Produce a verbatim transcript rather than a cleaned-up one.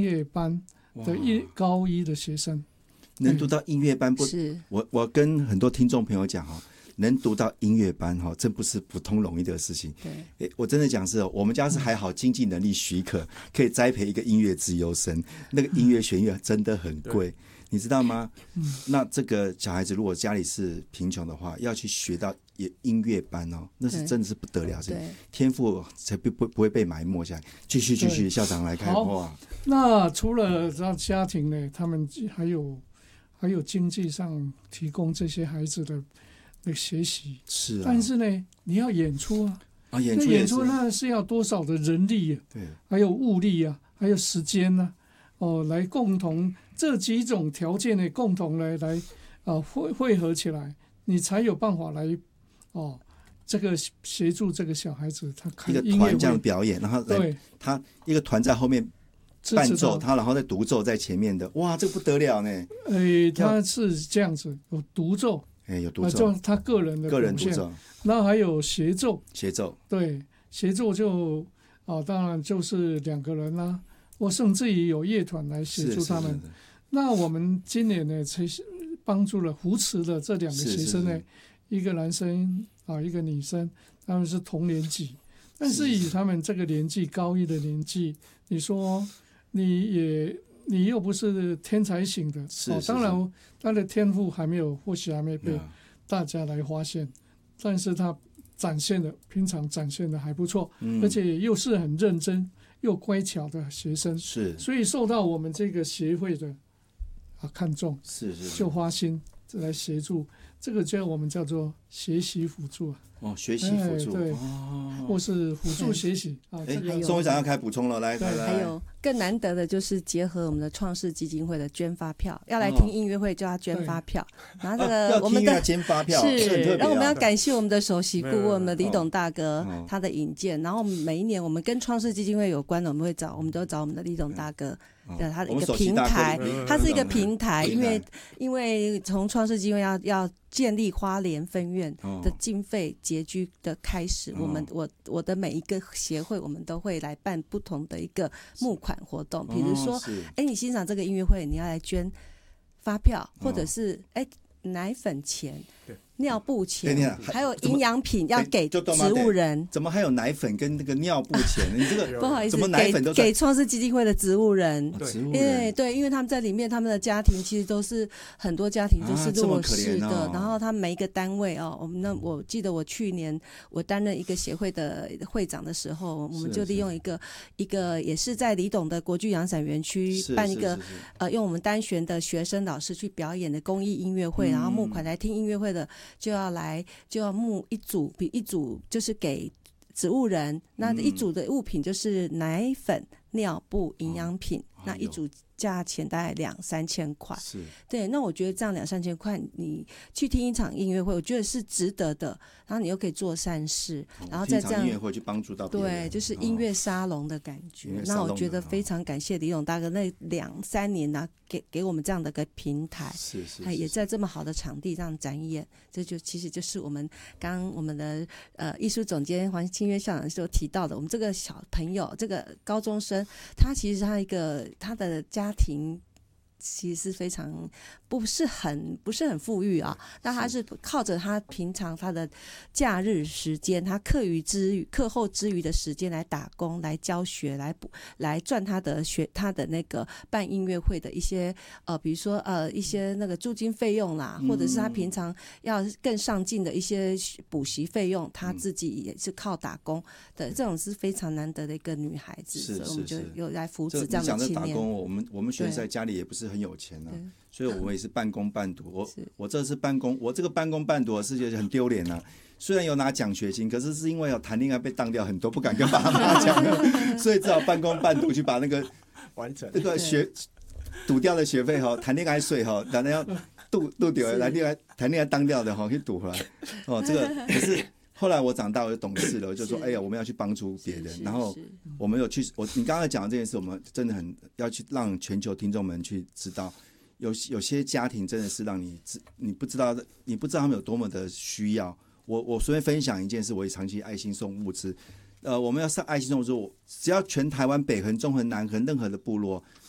乐班的一高一的学生。 能读到音乐班不？ 是我我跟很多听众朋友讲哈，能读到音乐班哈，这不是普通容易的事情。 对， 我真的讲是，我们家是还好，经济能力许可，可以栽培一个音乐资优生。那个音乐学院真的很贵，你知道吗？那这个小孩子如果家里是贫穷的话，要去学到音乐班哦，那是真的是不得了，天赋才不不不会被埋没下来。继续继续，校长来看。哇， 那除了让家庭呢，他们还有。还有经济上提供这些孩子的那个学习， 是啊。 但是呢，你要演出啊， 啊，演出那演出那是要多少的人力啊， 对， 还有物力啊，还有时间啊，哦，来共同这几种条件呢，共同来来啊汇汇合起来，你才有办法来哦，这个协助这个小孩子他开一个团这样表演，然后对他一个团在后面。伴奏他，然后再独奏在前面的，哇，这个不得了呢！ 诶、欸，他是这样子，有独奏， 诶、欸，有独奏， 他个人的个人独奏， 那还有协奏， 协奏， 对，协奏就啊，当然就是两个人啦、啊，或甚至于有乐团来协助他们。那我们今年呢，才帮助了扶持的这两个学生呢，是是是一个男生啊，一个女生，他们是同年级，但是以他们这个年纪，高一的年纪，你说。你也你又不是天才型的， 是是是， 哦，当然他的天赋还没有，或许还没被大家来发现，但是他展现的平常展现的还不错，嗯，而且又是很认真又乖巧的学生， 是， 所以受到我们这个协会的啊看重， 是是， 就花心来协助，这个叫我们叫做学习辅助啊。 哦，学习辅助， 对， 哦， 或是辅助学习啊。 哎，宋会长要开补充了，来，来，来。 还有更难得的就是结合我们的创世基金会的捐发票，要来听音乐会就要捐发票，然后这个我们的捐发票是，然后我们要感谢我们的首席顾问，我们的李董大哥他的引荐，然后每一年我们跟创世基金会有关的，我们会找，我们都找我们的李董大哥。的他的一个平台，它是一个平台，因为因为从创世基金会要要建立花莲分院的经费拮据的开始，我们我我的每一个协会，我们都会来办不同的一个募款活动，比如说，哎，你欣赏这个音乐会，你要来捐发票，或者是哎奶粉钱。尿布钱，还有营养品要给植物人， 怎么还有奶粉跟那个尿布钱？你这个不好意思， 怎么奶粉都给给创世基金会的植物人， 植物人， 因为对，因为他们在里面，他们的家庭其实都是很多家庭都是弱势的， 啊哦、 然后他们每一个单位哦，我们那我记得我去年我担任一个协会的会长的时候，我们就利用一个一个也是在李董的国剧洋伞园区办一个呃，用我们单选的学生老师去表演的公益音乐会，嗯、然后募款来听音乐会的。就要来，就要募一组，比一组就是给植物人，那一组的物品就是奶粉、尿布、营养品，哦、那一组价钱大概两三千块。 是， 对，那我觉得这样两三千块，你去听一场音乐会，我觉得是值得的。然后你又可以做善事， 哦、 然后再这样音乐会去帮助到别人， 对，就是音乐沙龙的感觉。哦、那我觉得非常感谢李勇大哥那两三年呢、啊，给给我们这样的一个平台， 是是， 是，也在这么好的场地上展演，这就其实就是我们刚刚我们的呃艺术总监黄清约校长所提到的，我们这个小朋友，这个高中生，他其实他一个他的家庭。其实是非常不是很不是很富裕啊，那他是靠着他平常他的假日时间，他课余之余课后之余的时间来打工、来教学、来补、来赚他的学他的那个办音乐会的一些呃，比如说呃一些那个租金费用啦，或者是他平常要更上进的一些补习费用，他自己也是靠打工的，这种是非常难得的一个女孩子， 是是是， 所以我们就有来扶持这样的青年。 我们我们学生在家里也不是很有钱啊，所以我们也是半工半读。我我这是半工，我这个半工半读的事情很丢脸啊。虽然有拿奖学金，可是是因为有谈恋爱被当掉很多，不敢跟爸妈讲，所以只好半工半读去把那个完成那个学赌掉的学费哈，谈恋爱税哈，当然要赌赌掉来恋爱谈恋爱当掉的哈，去赌回来。哦，这个可是。后来我长大，我就懂事了，我就说：“哎呀，我们要去帮助别人。”然后我们有去，我你刚才讲的这件事，我们真的很要去让全球听众们去知道，有有些家庭真的是让你你不知道，你不知道他们有多么的需要。我我随便分享一件事，我也长期爱心送物资。呃，我们要上爱心送物资，只要全台湾北横、中横、南横任何的部落，